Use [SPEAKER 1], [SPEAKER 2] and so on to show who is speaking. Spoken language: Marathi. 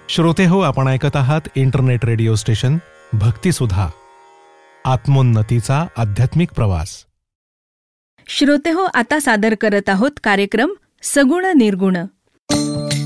[SPEAKER 1] श्रोतेहो, आपण ऐकत आहात इंटरनेट रेडिओ स्टेशन भक्तिसुधा, आत्मोन्नतीचा आध्यात्मिक प्रवास.
[SPEAKER 2] श्रोतेहो, आता सादर करत आहोत कार्यक्रम सगुण निर्गुण.